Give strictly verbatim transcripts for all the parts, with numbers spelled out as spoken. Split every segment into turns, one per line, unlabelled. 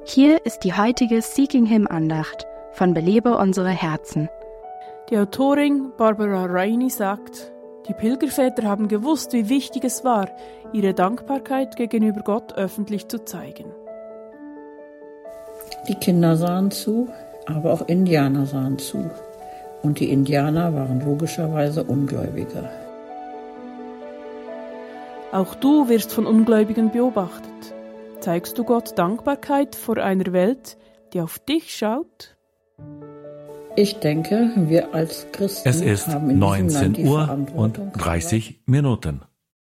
Hier ist die heutige Seeking Him Andacht von Belebe unsere Herzen.
Die Autorin Barbara Rainey sagt, die Pilgerväter haben gewusst, wie wichtig es war, ihre Dankbarkeit gegenüber Gott öffentlich zu zeigen.
Die Kinder sahen zu, aber auch Indianer sahen zu. Und die Indianer waren logischerweise Ungläubiger.
Auch du wirst von Ungläubigen beobachtet. Zeigst du Gott Dankbarkeit vor einer Welt, die auf dich schaut?
Ich denke, wir als Christen
es ist
haben in
neunzehn
diesem Land die
Uhr und dreißig Minuten.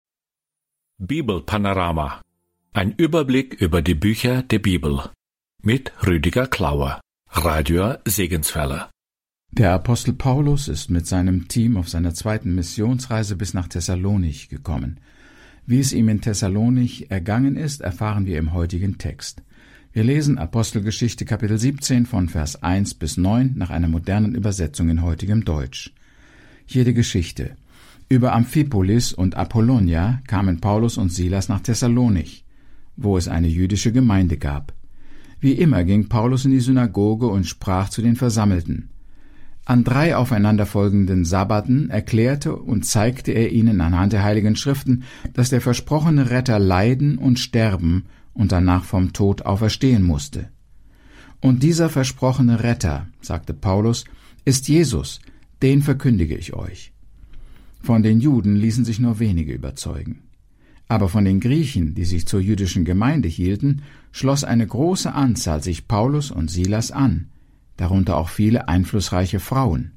Bibelpanorama. Ein Überblick über die Bücher der Bibel. Mit Rüdiger Klauer. Radio Segenswelle.
Der Apostel Paulus ist mit seinem Team auf seiner zweiten Missionsreise bis nach Thessalonich gekommen. Wie es ihm in Thessalonich ergangen ist, erfahren wir im heutigen Text. Wir lesen Apostelgeschichte Kapitel siebzehn von Vers eins bis neun nach einer modernen Übersetzung in heutigem Deutsch. Hier die Geschichte. Über Amphipolis und Apollonia kamen Paulus und Silas nach Thessalonich, wo es eine jüdische Gemeinde gab. Wie immer ging Paulus in die Synagoge und sprach zu den Versammelten. An drei aufeinanderfolgenden Sabbaten erklärte und zeigte er ihnen anhand der Heiligen Schriften, dass der versprochene Retter leiden und sterben und danach vom Tod auferstehen musste. Und dieser versprochene Retter, sagte Paulus, ist Jesus, den verkündige ich euch. Von den Juden ließen sich nur wenige überzeugen. Aber von den Griechen, die sich zur jüdischen Gemeinde hielten, schloss eine große Anzahl sich Paulus und Silas an, darunter auch viele einflussreiche Frauen.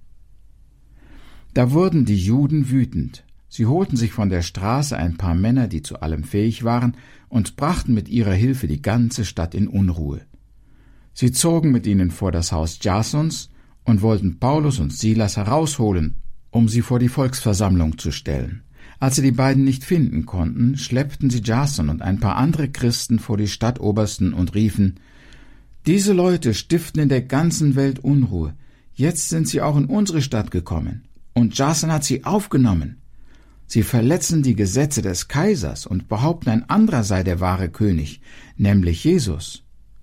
Da wurden die Juden wütend. Sie holten sich von der Straße ein paar Männer, die zu allem fähig waren, und brachten mit ihrer Hilfe die ganze Stadt in Unruhe. Sie zogen mit ihnen vor das Haus Jasons und wollten Paulus und Silas herausholen, um sie vor die Volksversammlung zu stellen. Als sie die beiden nicht finden konnten, schleppten sie Jason und ein paar andere Christen vor die Stadtobersten und riefen: Diese Leute stiften in der ganzen Welt Unruhe. Jetzt sind sie auch in unsere Stadt gekommen. Und Jason hat sie aufgenommen. Sie verletzen die Gesetze des Kaisers und behaupten, ein anderer sei der wahre König, nämlich Jesus.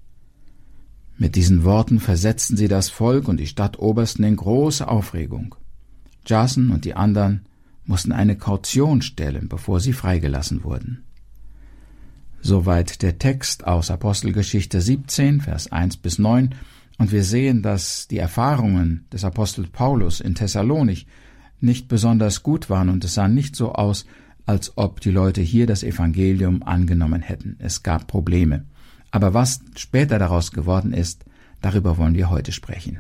Mit diesen Worten versetzten sie das Volk und die Stadtobersten in große Aufregung. Jason und die anderen mussten eine Kaution stellen, bevor sie freigelassen wurden. Soweit der Text aus Apostelgeschichte siebzehn, Vers eins bis neun, und wir sehen, dass die Erfahrungen des Apostels Paulus in Thessalonich nicht besonders gut waren und es sah nicht so aus, als ob die Leute hier das Evangelium angenommen hätten. Es gab Probleme. Aber was später daraus geworden ist, darüber wollen wir heute sprechen.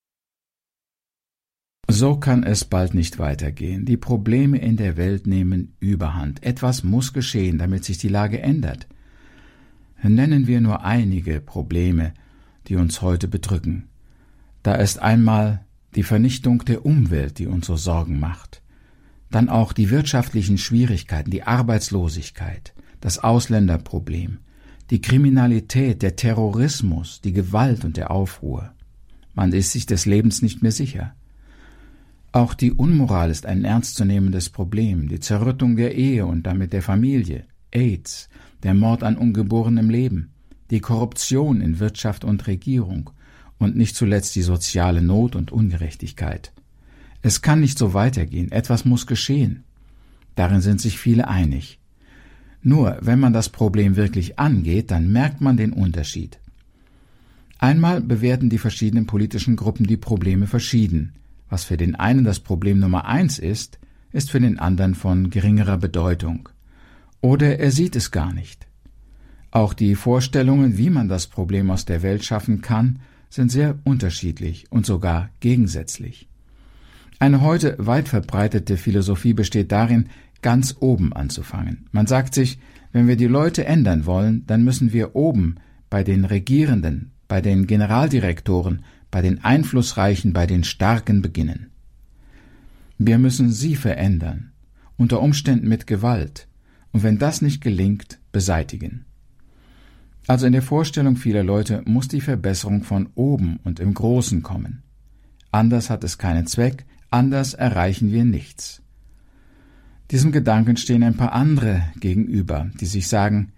So kann es bald nicht weitergehen. Die Probleme in der Welt nehmen Überhand. Etwas muss geschehen, damit sich die Lage ändert. Nennen wir nur einige Probleme, die uns heute bedrücken. Da ist einmal die Vernichtung der Umwelt, die uns so Sorgen macht. Dann auch die wirtschaftlichen Schwierigkeiten, die Arbeitslosigkeit, das Ausländerproblem, die Kriminalität, der Terrorismus, die Gewalt und der Aufruhr. Man ist sich des Lebens nicht mehr sicher. Auch die Unmoral ist ein ernstzunehmendes Problem, die Zerrüttung der Ehe und damit der Familie, AIDS, der Mord an ungeborenem Leben, die Korruption in Wirtschaft und Regierung und nicht zuletzt die soziale Not und Ungerechtigkeit. Es kann nicht so weitergehen, etwas muss geschehen. Darin sind sich viele einig. Nur, wenn man das Problem wirklich angeht, dann merkt man den Unterschied. Einmal bewerten die verschiedenen politischen Gruppen die Probleme verschieden. Was für den einen das Problem Nummer eins ist, ist für den anderen von geringerer Bedeutung. Oder er sieht es gar nicht. Auch die Vorstellungen, wie man das Problem aus der Welt schaffen kann, sind sehr unterschiedlich und sogar gegensätzlich. Eine heute weit verbreitete Philosophie besteht darin, ganz oben anzufangen. Man sagt sich, wenn wir die Leute ändern wollen, dann müssen wir oben bei den Regierenden, bei den Generaldirektoren, bei den Einflussreichen, bei den Starken beginnen. Wir müssen sie verändern, unter Umständen mit Gewalt, und wenn das nicht gelingt, beseitigen. Also in der Vorstellung vieler Leute muss die Verbesserung von oben und im Großen kommen. Anders hat es keinen Zweck, anders erreichen wir nichts. Diesem Gedanken stehen ein paar andere gegenüber, die sich sagen,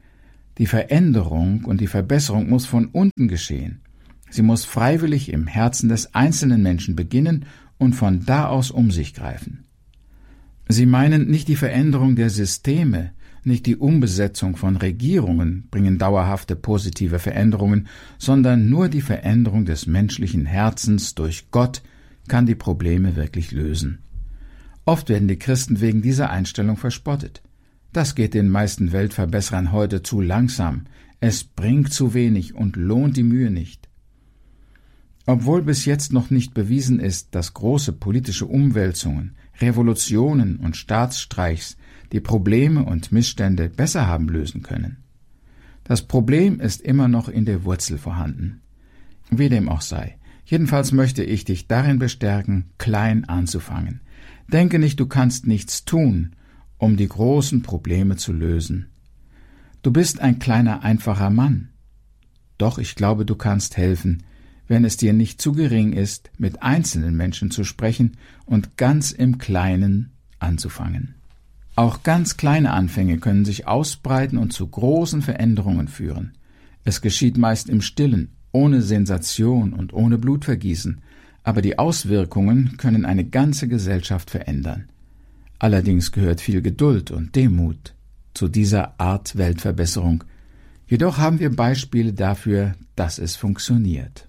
Die Veränderung und die Verbesserung muss von unten geschehen. Sie muss freiwillig im Herzen des einzelnen Menschen beginnen und von da aus um sich greifen. Sie meinen, nicht die Veränderung der Systeme, nicht die Umbesetzung von Regierungen bringen dauerhafte positive Veränderungen, sondern nur die Veränderung des menschlichen Herzens durch Gott kann die Probleme wirklich lösen. Oft werden die Christen wegen dieser Einstellung verspottet. Das geht den meisten Weltverbesserern heute zu langsam. Es bringt zu wenig und lohnt die Mühe nicht. Obwohl bis jetzt noch nicht bewiesen ist, dass große politische Umwälzungen, Revolutionen und Staatsstreichs die Probleme und Missstände besser haben lösen können. Das Problem ist immer noch in der Wurzel vorhanden. Wie dem auch sei, jedenfalls möchte ich dich darin bestärken, klein anzufangen. Denke nicht, du kannst nichts tun, um die großen Probleme zu lösen. Du bist ein kleiner, einfacher Mann. Doch ich glaube, du kannst helfen, wenn es dir nicht zu gering ist, mit einzelnen Menschen zu sprechen und ganz im Kleinen anzufangen. Auch ganz kleine Anfänge können sich ausbreiten und zu großen Veränderungen führen. Es geschieht meist im Stillen, ohne Sensation und ohne Blutvergießen, aber die Auswirkungen können eine ganze Gesellschaft verändern. Allerdings gehört viel Geduld und Demut zu dieser Art Weltverbesserung. Jedoch haben wir Beispiele dafür, dass es funktioniert.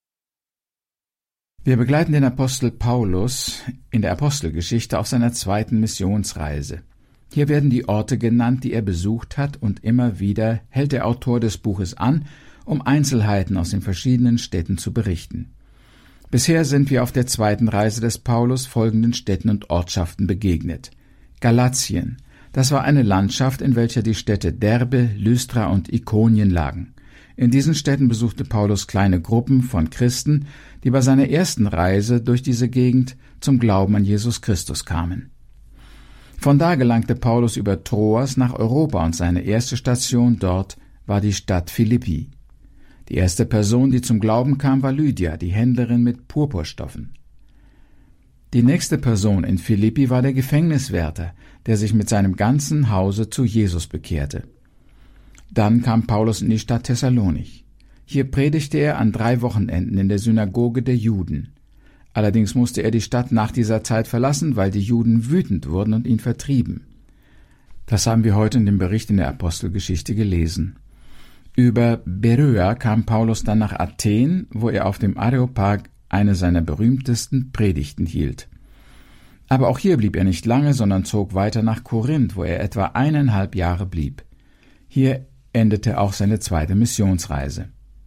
Wir begleiten den Apostel Paulus in der Apostelgeschichte auf seiner zweiten Missionsreise. Hier werden die Orte genannt, die er besucht hat, und immer wieder hält der Autor des Buches an, um Einzelheiten aus den verschiedenen Städten zu berichten. Bisher sind wir auf der zweiten Reise des Paulus folgenden Städten und Ortschaften begegnet. Galatien, das war eine Landschaft, in welcher die Städte Derbe, Lystra und Ikonien lagen. In diesen Städten besuchte Paulus kleine Gruppen von Christen, die bei seiner ersten Reise durch diese Gegend zum Glauben an Jesus Christus kamen. Von da gelangte Paulus über Troas nach Europa und seine erste Station dort war die Stadt Philippi. Die erste Person, die zum Glauben kam, war Lydia, die Händlerin mit Purpurstoffen. Die nächste Person in Philippi war der Gefängniswärter, der sich mit seinem ganzen Hause zu Jesus bekehrte. Dann kam Paulus in die Stadt Thessalonich. Hier predigte er an drei Wochenenden in der Synagoge der Juden. Allerdings musste er die Stadt nach dieser Zeit verlassen, weil die Juden wütend wurden und ihn vertrieben. Das haben wir heute in dem Bericht in der Apostelgeschichte gelesen. Über Beröa kam Paulus dann nach Athen, wo er auf dem Areopag eine seiner berühmtesten Predigten hielt. Aber auch hier blieb er nicht lange, sondern zog weiter nach Korinth, wo er etwa eineinhalb Jahre blieb. Hier endete auch seine zweite Missionsreise.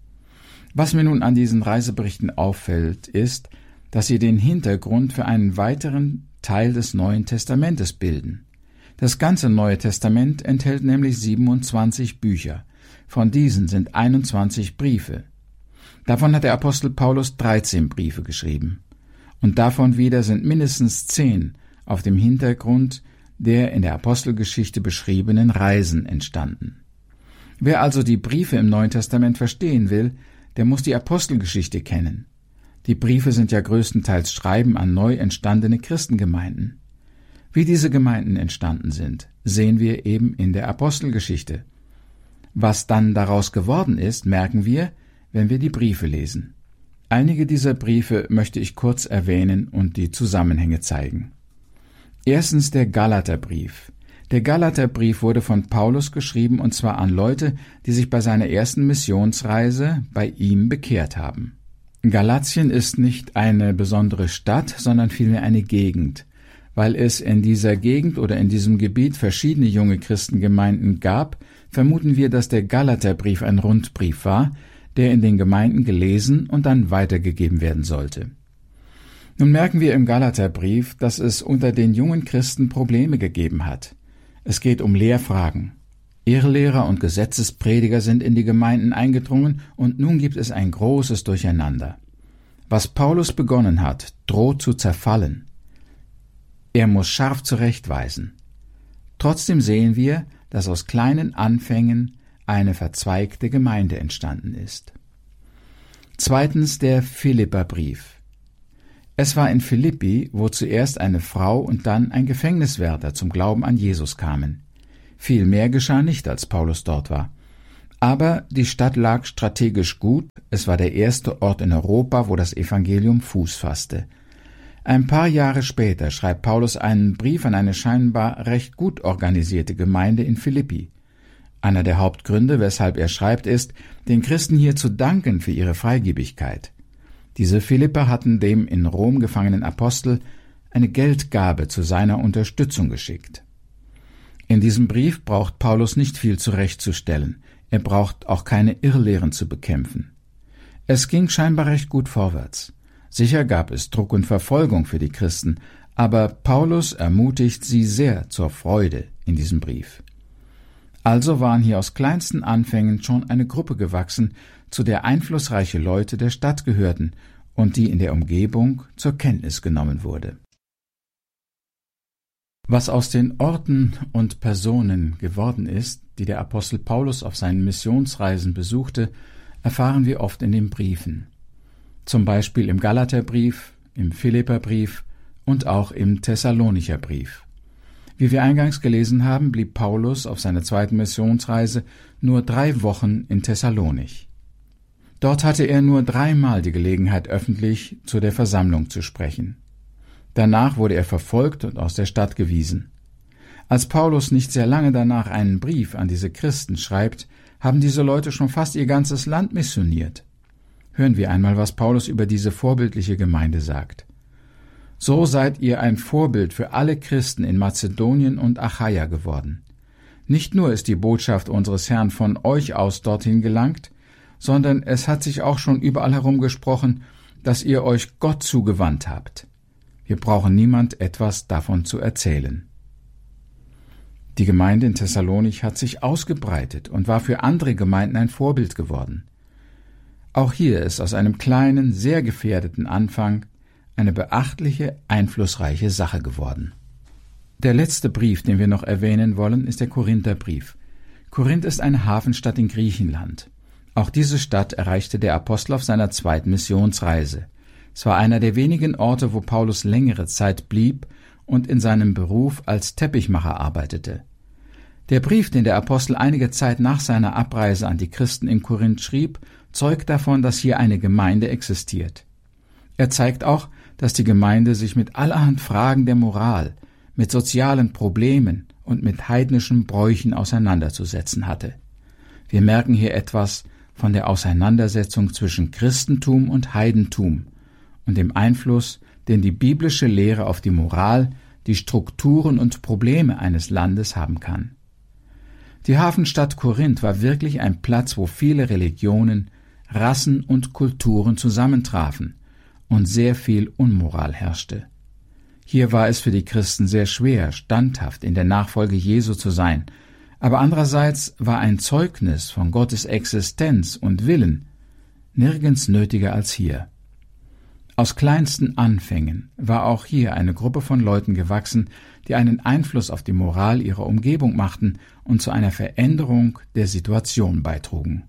Was mir nun an diesen Reiseberichten auffällt, ist, dass sie den Hintergrund für einen weiteren Teil des Neuen Testamentes bilden. Das ganze Neue Testament enthält nämlich siebenundzwanzig Bücher. Von diesen sind einundzwanzig Briefe. Davon hat der Apostel Paulus dreizehn Briefe geschrieben. Und davon wieder sind mindestens zehn auf dem Hintergrund der in der Apostelgeschichte beschriebenen Reisen entstanden. Wer also die Briefe im Neuen Testament verstehen will, der muss die Apostelgeschichte kennen. Die Briefe sind ja größtenteils Schreiben an neu entstandene Christengemeinden. Wie diese Gemeinden entstanden sind, sehen wir eben in der Apostelgeschichte. Was dann daraus geworden ist, merken wir, wenn wir die Briefe lesen. Einige dieser Briefe möchte ich kurz erwähnen und die Zusammenhänge zeigen. Erstens der Galaterbrief. Der Galaterbrief wurde von Paulus geschrieben, und zwar an Leute, die sich bei seiner ersten Missionsreise bei ihm bekehrt haben. Galatien ist nicht eine besondere Stadt, sondern vielmehr eine Gegend. Weil es in dieser Gegend oder in diesem Gebiet verschiedene junge Christengemeinden gab, vermuten wir, dass der Galaterbrief ein Rundbrief war, der in den Gemeinden gelesen und dann weitergegeben werden sollte. Nun merken wir im Galaterbrief, dass es unter den jungen Christen Probleme gegeben hat. Es geht um Lehrfragen. Irrlehrer und Gesetzesprediger sind in die Gemeinden eingedrungen und nun gibt es ein großes Durcheinander. Was Paulus begonnen hat, droht zu zerfallen. Er muss scharf zurechtweisen. Trotzdem sehen wir, dass aus kleinen Anfängen eine verzweigte Gemeinde entstanden ist. Zweitens der Philipperbrief. Es war in Philippi, wo zuerst eine Frau und dann ein Gefängniswärter zum Glauben an Jesus kamen. Viel mehr geschah nicht, als Paulus dort war. Aber die Stadt lag strategisch gut, es war der erste Ort in Europa, wo das Evangelium Fuß fasste. Ein paar Jahre später schreibt Paulus einen Brief an eine scheinbar recht gut organisierte Gemeinde in Philippi. Einer der Hauptgründe, weshalb er schreibt, ist, den Christen hier zu danken für ihre Freigebigkeit. Diese Philipper hatten dem in Rom gefangenen Apostel eine Geldgabe zu seiner Unterstützung geschickt. In diesem Brief braucht Paulus nicht viel zurechtzustellen, er braucht auch keine Irrlehren zu bekämpfen. Es ging scheinbar recht gut vorwärts. Sicher gab es Druck und Verfolgung für die Christen, aber Paulus ermutigt sie sehr zur Freude in diesem Brief. Also waren hier aus kleinsten Anfängen schon eine Gruppe gewachsen, zu der einflussreiche Leute der Stadt gehörten und die in der Umgebung zur Kenntnis genommen wurde. Was aus den Orten und Personen geworden ist, die der Apostel Paulus auf seinen Missionsreisen besuchte, erfahren wir oft in den Briefen. Zum Beispiel im Galaterbrief, im Philipperbrief und auch im Thessalonicher Brief. Wie wir eingangs gelesen haben, blieb Paulus auf seiner zweiten Missionsreise nur drei Wochen in Thessalonich. Dort hatte er nur dreimal die Gelegenheit, öffentlich zu der Versammlung zu sprechen. Danach wurde er verfolgt und aus der Stadt gewiesen. Als Paulus nicht sehr lange danach einen Brief an diese Christen schreibt, haben diese Leute schon fast ihr ganzes Land missioniert. Hören wir einmal, was Paulus über diese vorbildliche Gemeinde sagt. So seid ihr ein Vorbild für alle Christen in Mazedonien und Achaia geworden. Nicht nur ist die Botschaft unseres Herrn von euch aus dorthin gelangt, sondern es hat sich auch schon überall herum gesprochen, dass ihr euch Gott zugewandt habt. Wir brauchen niemand etwas davon zu erzählen. Die Gemeinde in Thessalonich hat sich ausgebreitet und war für andere Gemeinden ein Vorbild geworden. Auch hier ist aus einem kleinen, sehr gefährdeten Anfang eine beachtliche, einflussreiche Sache geworden. Der letzte Brief, den wir noch erwähnen wollen, ist der Korintherbrief. Korinth ist eine Hafenstadt in Griechenland. Auch diese Stadt erreichte der Apostel auf seiner zweiten Missionsreise. Es war einer der wenigen Orte, wo Paulus längere Zeit blieb und in seinem Beruf als Teppichmacher arbeitete. Der Brief, den der Apostel einige Zeit nach seiner Abreise an die Christen in Korinth schrieb, zeugt davon, dass hier eine Gemeinde existiert. Er zeigt auch, dass die Gemeinde sich mit allerhand Fragen der Moral, mit sozialen Problemen und mit heidnischen Bräuchen auseinanderzusetzen hatte. Wir merken hier etwas von der Auseinandersetzung zwischen Christentum und Heidentum und dem Einfluss, den die biblische Lehre auf die Moral, die Strukturen und Probleme eines Landes haben kann. Die Hafenstadt Korinth war wirklich ein Platz, wo viele Religionen, Rassen und Kulturen zusammentrafen und sehr viel Unmoral herrschte. Hier war es für die Christen sehr schwer, standhaft in der Nachfolge Jesu zu sein, aber andererseits war ein Zeugnis von Gottes Existenz und Willen nirgends nötiger als hier. Aus kleinsten Anfängen war auch hier eine Gruppe von Leuten gewachsen, die einen Einfluss auf die Moral ihrer Umgebung machten und zu einer Veränderung der Situation beitrugen.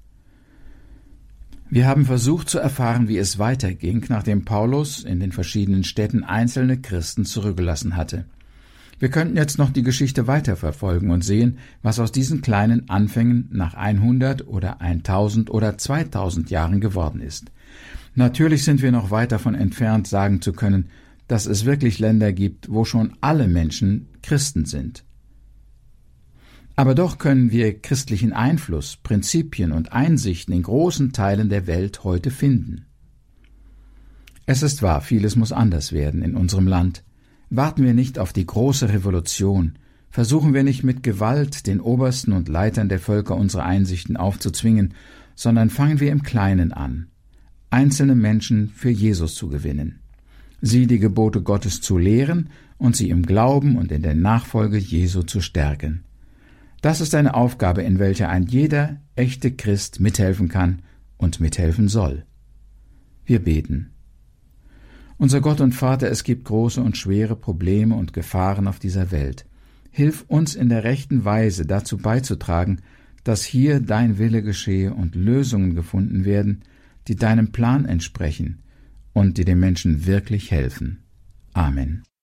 Wir haben versucht zu erfahren, wie es weiterging, nachdem Paulus in den verschiedenen Städten einzelne Christen zurückgelassen hatte. Wir könnten jetzt noch die Geschichte weiterverfolgen und sehen, was aus diesen kleinen Anfängen nach hundert oder tausend oder zweitausend Jahren geworden ist. Natürlich sind wir noch weit davon entfernt, sagen zu können, dass es wirklich Länder gibt, wo schon alle Menschen Christen sind. Aber doch können wir christlichen Einfluss, Prinzipien und Einsichten in großen Teilen der Welt heute finden. Es ist wahr, vieles muss anders werden in unserem Land. Warten wir nicht auf die große Revolution, versuchen wir nicht mit Gewalt den Obersten und Leitern der Völker unsere Einsichten aufzuzwingen, sondern fangen wir im Kleinen an, einzelne Menschen für Jesus zu gewinnen, sie die Gebote Gottes zu lehren und sie im Glauben und in der Nachfolge Jesu zu stärken. Das ist eine Aufgabe, in welcher ein jeder echte Christ mithelfen kann und mithelfen soll. Wir beten. Unser Gott und Vater, es gibt große und schwere Probleme und Gefahren auf dieser Welt. Hilf uns in der rechten Weise dazu beizutragen, dass hier dein Wille geschehe und Lösungen gefunden werden, die deinem Plan entsprechen und die den Menschen wirklich helfen. Amen.